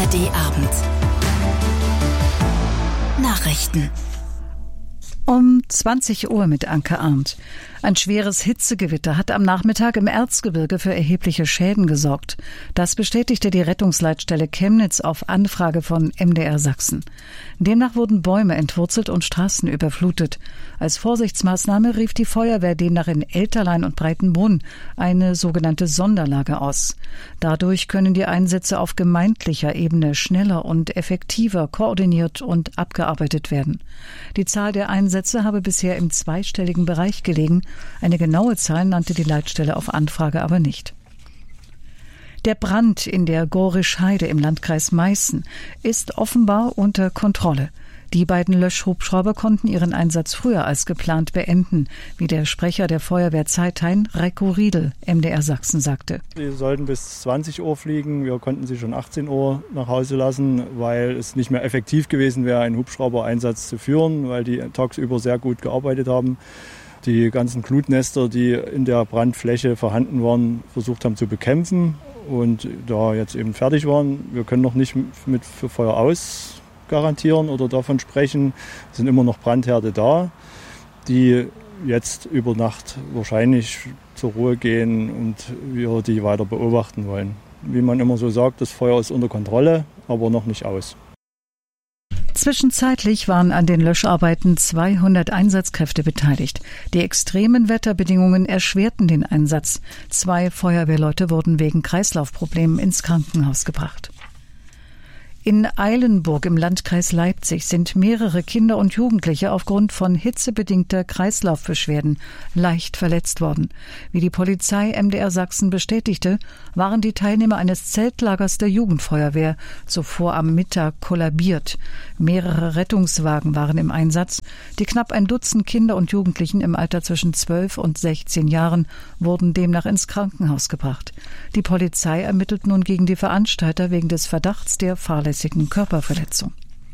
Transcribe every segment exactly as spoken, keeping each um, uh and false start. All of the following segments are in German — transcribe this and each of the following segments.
R D-Abend. Nachrichten. Um zwanzig Uhr mit Anke Arndt. Ein schweres Hitzegewitter hat am Nachmittag im Erzgebirge für erhebliche Schäden gesorgt. Das bestätigte die Rettungsleitstelle Chemnitz auf Anfrage von M D R Sachsen. Demnach wurden Bäume entwurzelt und Straßen überflutet. Als Vorsichtsmaßnahme rief die Feuerwehr demnach in Elterlein und Breitenbrunn eine sogenannte Sonderlage aus. Dadurch können die Einsätze auf gemeindlicher Ebene schneller und effektiver koordiniert und abgearbeitet werden. Die Zahl der Einsätze habe bisher im zweistelligen Bereich gelegen. Eine genaue Zahl nannte die Leitstelle auf Anfrage aber nicht. Der Brand in der Gorisch-Heide im Landkreis Meißen ist offenbar unter Kontrolle. Die beiden Löschhubschrauber konnten ihren Einsatz früher als geplant beenden, wie der Sprecher der Feuerwehr Zeithain, Reiko Riedel, M D R Sachsen, sagte. Sie sollten bis zwanzig Uhr fliegen. Wir konnten sie schon achtzehn Uhr nach Hause lassen, weil es nicht mehr effektiv gewesen wäre, einen Hubschrauber-Einsatz zu führen, weil die tagsüber sehr gut gearbeitet haben. Die ganzen Glutnester, die in der Brandfläche vorhanden waren, versucht haben zu bekämpfen und da jetzt eben fertig waren. Wir können noch nicht mit für Feuer aus garantieren oder davon sprechen. Es sind immer noch Brandherde da, die jetzt über Nacht wahrscheinlich zur Ruhe gehen und wir die weiter beobachten wollen. Wie man immer so sagt, das Feuer ist unter Kontrolle, aber noch nicht aus. Zwischenzeitlich waren an den Löscharbeiten zweihundert Einsatzkräfte beteiligt. Die extremen Wetterbedingungen erschwerten den Einsatz. Zwei Feuerwehrleute wurden wegen Kreislaufproblemen ins Krankenhaus gebracht. In Eilenburg im Landkreis Leipzig sind mehrere Kinder und Jugendliche aufgrund von hitzebedingter Kreislaufbeschwerden leicht verletzt worden. Wie die Polizei M D R Sachsen bestätigte, waren die Teilnehmer eines Zeltlagers der Jugendfeuerwehr zuvor am Mittag kollabiert. Mehrere Rettungswagen waren im Einsatz. Die knapp ein Dutzend Kinder und Jugendlichen im Alter zwischen zwölf und sechzehn Jahren wurden demnach ins Krankenhaus gebracht. Die Polizei ermittelt nun gegen die Veranstalter wegen des Verdachts der fahrlässigen Körperverletzung.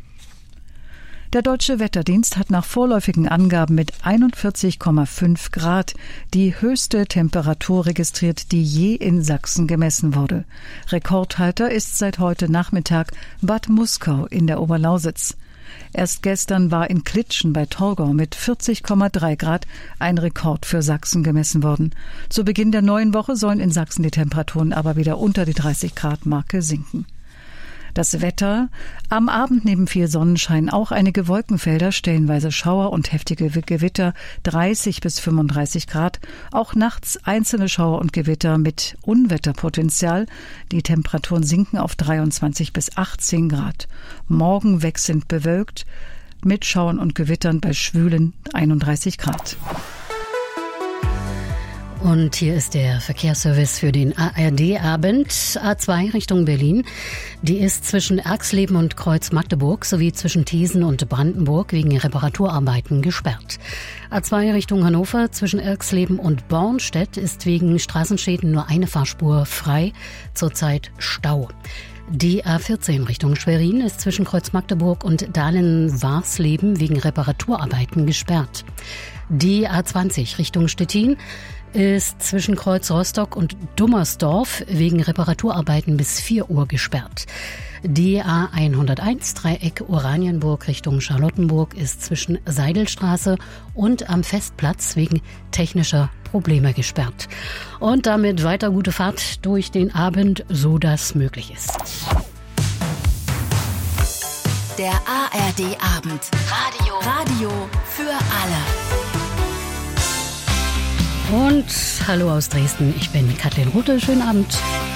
Der Deutsche Wetterdienst hat nach vorläufigen Angaben mit einundvierzig Komma fünf Grad die höchste Temperatur registriert, die je in Sachsen gemessen wurde. Rekordhalter ist seit heute Nachmittag Bad Muskau in der Oberlausitz. Erst gestern war in Klitschen bei Torgau mit vierzig Komma drei Grad ein Rekord für Sachsen gemessen worden. Zu Beginn der neuen Woche sollen in Sachsen die Temperaturen aber wieder unter die dreißig Grad Marke sinken. Das Wetter: Am Abend neben viel Sonnenschein auch einige Wolkenfelder, stellenweise Schauer und heftige Gewitter, dreißig bis fünfunddreißig Grad. Auch nachts einzelne Schauer und Gewitter mit Unwetterpotenzial. Die Temperaturen sinken auf dreiundzwanzig bis achtzehn Grad. Morgen wechselnd bewölkt mit Schauern und Gewittern bei schwülen einunddreißig Grad. Und hier ist der Verkehrsservice für den A R D-Abend. A zwei Richtung Berlin. Die ist zwischen Erxleben und Kreuz-Magdeburg sowie zwischen Thesen und Brandenburg wegen Reparaturarbeiten gesperrt. A zwei Richtung Hannover zwischen Erxleben und Bornstedt ist wegen Straßenschäden nur eine Fahrspur frei, zurzeit Stau. Die A vierzehn Richtung Schwerin ist zwischen Kreuz-Magdeburg und Dahlen-Warsleben wegen Reparaturarbeiten gesperrt. Die A zwanzig Richtung Stettin ist zwischen Kreuz Rostock und Dummersdorf wegen Reparaturarbeiten bis vier Uhr gesperrt. Die A hunderteins Dreieck Oranienburg Richtung Charlottenburg ist zwischen Seidelstraße und am Festplatz wegen technischer Probleme gesperrt. Und damit weiter gute Fahrt durch den Abend, so das möglich ist. Der A R D-Abend. Radio. Radio für alle. Und hallo aus Dresden, ich bin Kathleen Rothe, schönen Abend.